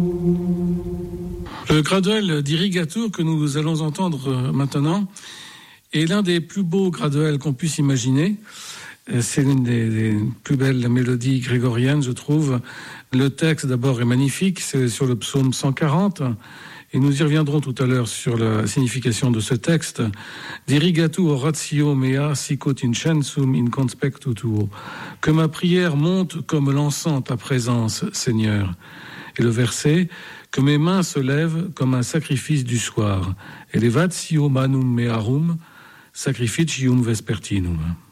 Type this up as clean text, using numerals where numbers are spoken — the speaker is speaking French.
Le graduel d'Irrigatur que nous allons entendre maintenant est l'un des plus beaux graduels qu'on puisse imaginer. C'est l'une des plus belles mélodies grégoriennes, je trouve. Le texte d'abord est magnifique, c'est sur le psaume 140. Et nous y reviendrons tout à l'heure sur la signification de ce texte. Dirigatu oratio mea sicut incensum in conspectu tuo. Que ma prière monte comme l'encens à ta présence, Seigneur. Et le verset, que mes mains se lèvent comme un sacrifice du soir. Elevatio manum mearum, sacrificium vespertinum.